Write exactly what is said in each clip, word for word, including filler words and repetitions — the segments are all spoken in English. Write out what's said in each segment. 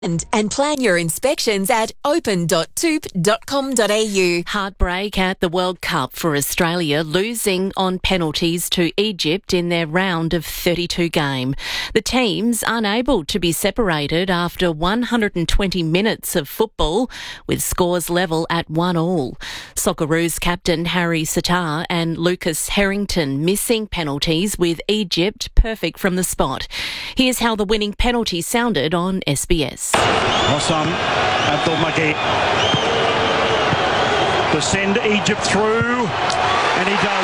And, and plan your inspections at open dot toop dot com dot a u. Heartbreak at the World Cup for Australia, losing on penalties to Egypt in their round of thirty-two game. The teams unable to be separated after one hundred twenty minutes of football, with scores level at one all. Socceroos captain Harry Sitar and Lucas Harrington missing penalties, with Egypt perfect from the spot. Here's how the winning penalty sounded on S B S. Hossam Abdul Magi to send Egypt through, and he does.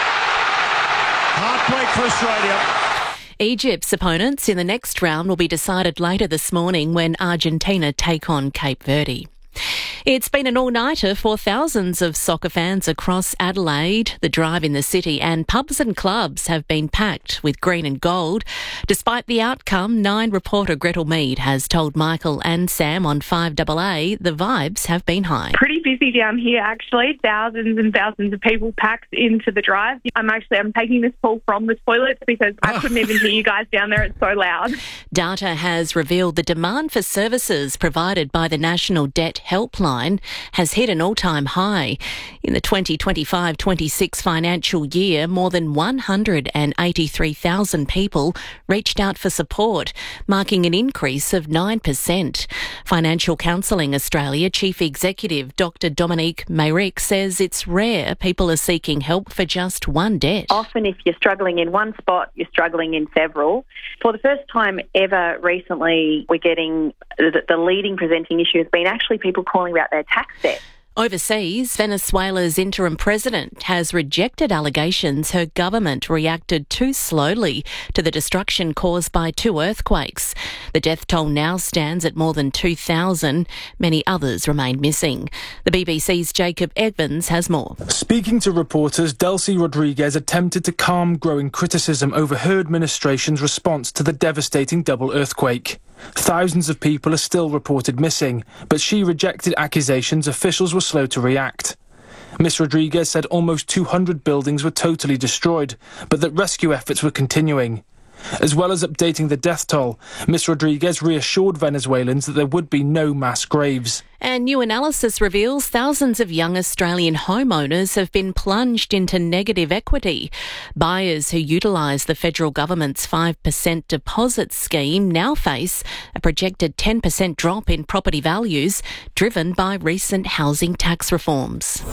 Heartbreak for Australia. Egypt's opponents in the next round will be decided later this morning when Argentina take on Cape Verde. It's been an all-nighter for thousands of soccer fans across Adelaide. The drive in the city and pubs and clubs have been packed with green and gold. Despite the outcome, Nine reporter Gretel Mead has told Michael and Sam on five A A the vibes have been high. Pretty busy down here, actually. Thousands and thousands of people packed into the drive. I'm actually I'm taking this call from the toilet because I couldn't even hear you guys down there. It's so loud. Data has revealed the demand for services provided by the National Debt Helpline has hit an all-time high. In the twenty twenty-five twenty-six financial year, more than one hundred eighty-three thousand people reached out for support, marking an increase of nine percent. Financial Counselling Australia Chief Executive Doctor Dominique Mayrick says it's rare people are seeking help for just one debt. Often if you're struggling in one spot, you're struggling in several. For the first time ever recently, we're getting the, the leading presenting issue has been actually people calling about their tax debt. Overseas, Venezuela's interim president has rejected allegations her government reacted too slowly to the destruction caused by two earthquakes. The death toll now stands at more than two thousand. Many others remain missing. The B B C's Jacob Evans has more. Speaking to reporters, Delcy Rodriguez attempted to calm growing criticism over her administration's response to the devastating double earthquake. Thousands of people are still reported missing, but she rejected accusations officials were slow to react. Miss Rodriguez said almost two hundred buildings were totally destroyed, but that rescue efforts were continuing. As well as updating the death toll, Miss Rodriguez reassured Venezuelans that there would be no mass graves. And new analysis reveals thousands of young Australian homeowners have been plunged into negative equity. Buyers who utilise the federal government's five percent deposit scheme now face a projected ten percent drop in property values, driven by recent housing tax reforms.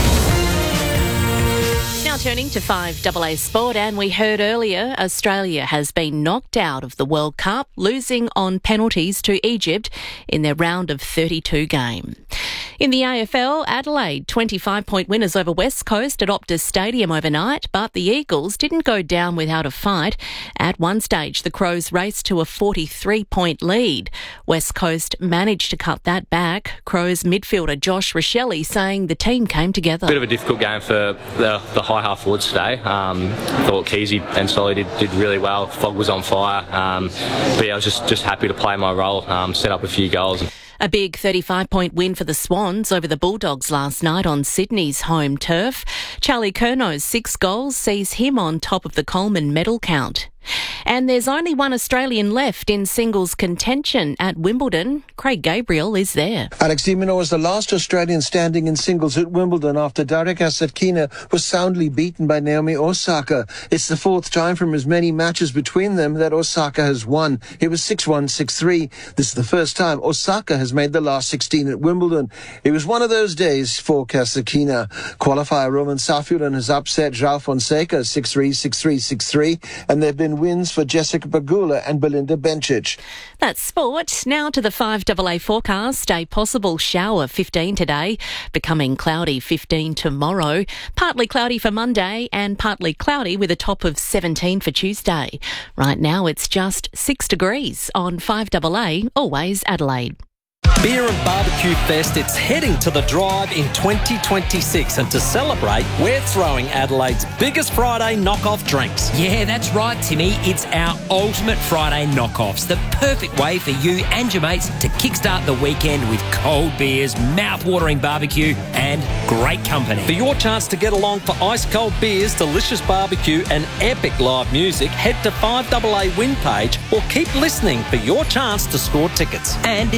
Now turning to five A A Sport, and we heard earlier Australia has been knocked out of the World Cup, losing on penalties to Egypt in their round of thirty-two game. In the A F L, Adelaide twenty-five point winners over West Coast at Optus Stadium overnight, but the Eagles didn't go down without a fight. At one stage, the Crows raced to a forty-three point lead. West Coast managed to cut that back. Crows midfielder Josh Rochelle saying the team came together. Bit of a difficult game for the, the high half forwards today. Um, thought Keezy and Solly did, did really well. Fogg was on fire. Um, but yeah, I was just, just happy to play my role, um, set up a few goals. A big thirty-five point win for the Swans over the Bulldogs last night on Sydney's home turf. Charlie Curnow's six goals sees him on top of the Coleman medal count. And there's only one Australian left in singles contention at Wimbledon. Craig Gabriel is there. Alex de Minaur was the last Australian standing in singles at Wimbledon after Darek Asatkina was soundly beaten by Naomi Osaka. It's the fourth time from as many matches between them that Osaka has won. It was six one, six three. This is the first time Osaka has made the last sixteen at Wimbledon. It was one of those days for Kasatkina. Qualifier Roman Safiullin has upset João Fonseca six three, six three, six three, and there have been wins for Jessica Pegula and Belinda Bencic. That's sport. Now to the five A A forecast. A possible shower fifteen today, becoming cloudy fifteen tomorrow. Partly cloudy for Monday and partly cloudy with a top of seventeen for Tuesday. Right now it's just six degrees on five A A, always Adelaide. Beer and Barbecue Fest, it's heading to the Drive in twenty twenty-six, and to celebrate, we're throwing Adelaide's biggest Friday knockoff drinks. Yeah, that's right, Timmy. It's our ultimate Friday knockoffs, the perfect way for you and your mates to kickstart the weekend with cold beers, mouth-watering barbecue and great company. For your chance to get along for ice-cold beers, delicious barbecue and epic live music, head to five A A Win page or keep listening for your chance to score tickets. And